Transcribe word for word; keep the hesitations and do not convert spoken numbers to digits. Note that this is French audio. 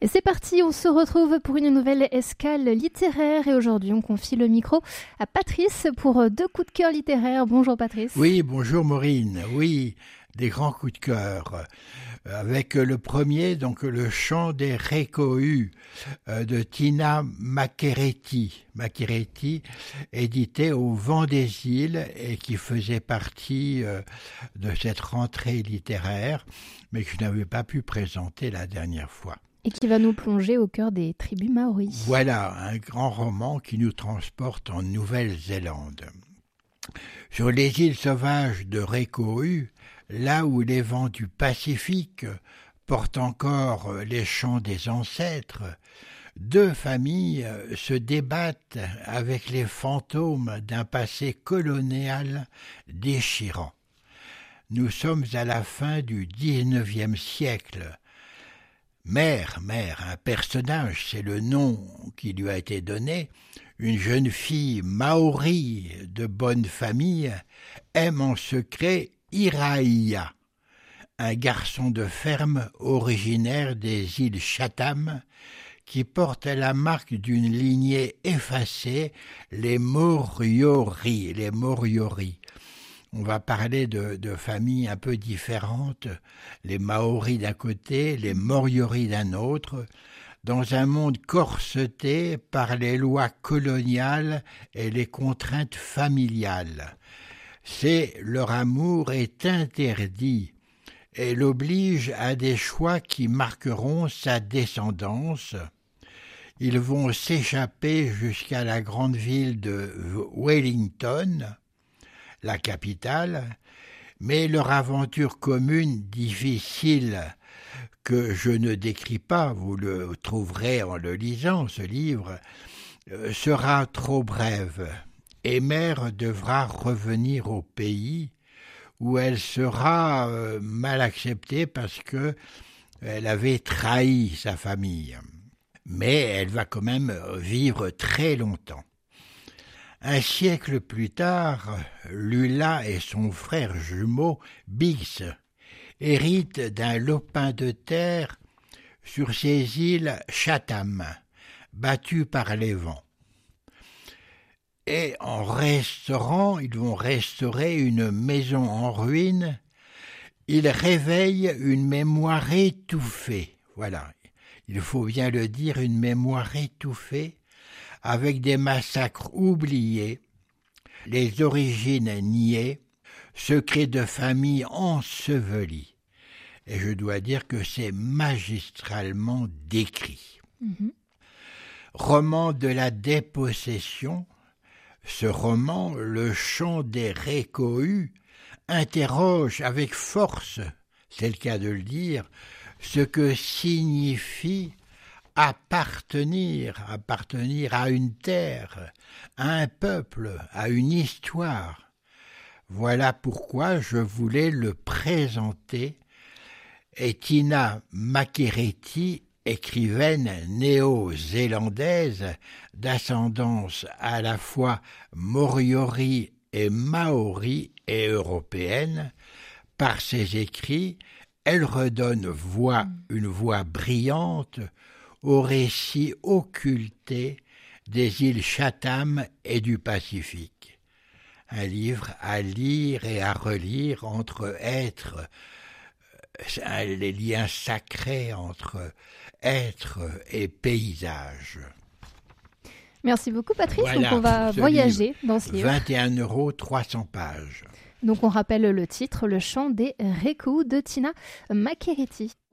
Et c'est parti, on se retrouve pour une nouvelle escale littéraire et aujourd'hui on confie le micro à Patrice pour deux coups de cœur littéraires. Bonjour Patrice. Oui, bonjour Maureen. Oui, des grands coups de cœur. Avec le premier, donc Le chant des Récollus de Tina Macchiaretti. Macchiaretti, édité au Vent des Îles et qui faisait partie de cette rentrée littéraire, mais que je n'avais pas pu présenter la dernière fois. Et qui va nous plonger au cœur des tribus maoris. Voilà, un grand roman qui nous transporte en Nouvelle-Zélande. Sur les îles sauvages de Récollus, là où les vents du Pacifique portent encore les chants des ancêtres, deux familles se débattent avec les fantômes d'un passé colonial déchirant. Nous sommes à la fin du dix-neuvième siècle. Mère, Mère, un personnage, c'est le nom qui lui a été donné, une jeune fille maori de bonne famille, aime en secret Iraia, un garçon de ferme originaire des îles Chatham, qui porte la marque d'une lignée effacée, les Moriori, les Moriori. On va parler de, de familles un peu différentes, les Maoris d'un côté, les Moriori d'un autre, dans un monde corseté par les lois coloniales et les contraintes familiales. C'est leur amour est interdit et l'oblige à des choix qui marqueront sa descendance. Ils vont s'échapper jusqu'à la grande ville de Wellington, la capitale, mais leur aventure commune difficile que je ne décris pas, vous le trouverez en le lisant, ce livre, sera trop brève. Et Mère devra revenir au pays où elle sera mal acceptée parce que elle avait trahi sa famille. Mais elle va quand même vivre très longtemps. Un siècle plus tard, Lula et son frère jumeau, Bix, héritent d'un lopin de terre sur ces îles Chatham, battues par les vents. Et en restaurant, ils vont restaurer une maison en ruine, ils réveillent une mémoire étouffée. Voilà, il faut bien le dire, une mémoire étouffée, avec des massacres oubliés, les origines niées, secrets de famille ensevelis. Et je dois dire que c'est magistralement décrit. Mmh. Roman de la dépossession, ce roman, Le chant des Récollus, interroge avec force, c'est le cas de le dire, ce que signifie appartenir, appartenir à une terre, à un peuple, à une histoire. Voilà pourquoi je voulais le présenter. Et Tina Macchiaretti, écrivaine néo-zélandaise d'ascendance à la fois Moriori et Maori et européenne, par ses écrits, elle redonne voix, une voix brillante au récit occulté des îles Chatham et du Pacifique. Un livre à lire et à relire entre êtres, les liens sacrés entre êtres et paysages. Merci beaucoup Patrice, voilà, donc on va voyager livre, dans ce livre. vingt et un euros, trois cents pages. Donc on rappelle le titre, Le chant des Récollus de Tina Macchiaretti.